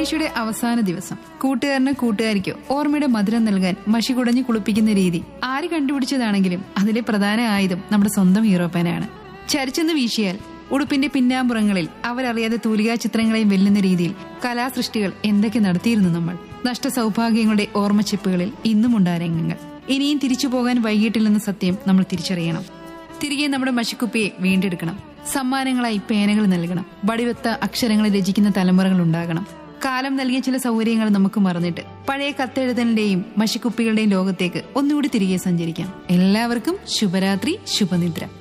പരീക്ഷയുടെ അവസാന ദിവസം കൂട്ടുകാരനോ കൂട്ടുകാരിക്കോ ഓർമ്മയുടെ മധുരം നൽകാൻ മഷി കുടഞ്ഞു കുളിപ്പിക്കുന്ന രീതി ആര് കണ്ടുപിടിച്ചതാണെങ്കിലും അതിലെ പ്രധാന ആയുധം നമ്മുടെ സ്വന്തം ഹീറോ പേനയാണ്. ചരിച്ചെന്ന് വീശിയാൽ ഉടുപ്പിന്റെ പിന്നാമ്പുറങ്ങളിൽ അവരറിയാതെ തൂലികാ ചിത്രങ്ങളെയും വെല്ലുന്ന രീതിയിൽ കലാസൃഷ്ടികൾ എന്തൊക്കെ നടത്തിയിരുന്നു നമ്മൾ. നഷ്ട സൗഭാഗ്യങ്ങളുടെ ഓർമ്മച്ചിപ്പുകളിൽ ഇന്നുമുണ്ടാ രംഗങ്ങൾ. ഇനിയും തിരിച്ചു പോകാൻ വൈകിട്ടില്ലെന്ന സത്യം നമ്മൾ തിരിച്ചറിയണം. തിരികെ നമ്മുടെ മഷിക്കുപ്പിയെ വീണ്ടെടുക്കണം. സമ്മാനങ്ങളായി പേനകൾ നൽകണം. വടിവെത്ത അക്ഷരങ്ങൾ രചിക്കുന്ന തലമുറകൾ ഉണ്ടാകണം. കാലം നൽകിയ ചില സൗകര്യങ്ങൾ നമുക്ക് മറന്നിട്ട് പഴയ കത്തെഴുതലിന്റെയും മഷിക്കുപ്പികളുടെയും ലോകത്തേക്ക് ഒന്നുകൂടി തിരികെ സഞ്ചരിക്കാം. എല്ലാവർക്കും ശുഭരാത്രി, ശുഭനിദ്ര.